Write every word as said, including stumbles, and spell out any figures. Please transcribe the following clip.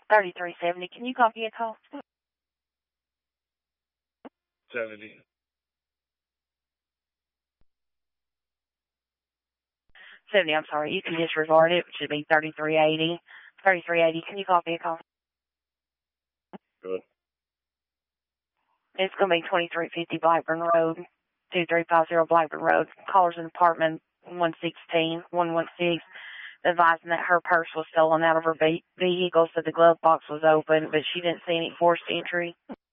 thirty-three seventy. Can you copy a call? seventy. seventy, I'm sorry. You can disregard it. It should be thirty-three eighty. thirty-three eighty. Can you copy a call? Good. It's going to be twenty-three fifty Blackburn Road, two three five zero Blackburn Road. Caller's in apartment one sixteen, one one six, advising that her purse was stolen out of her vehicle, so the glove box was open, but she didn't see any forced entry.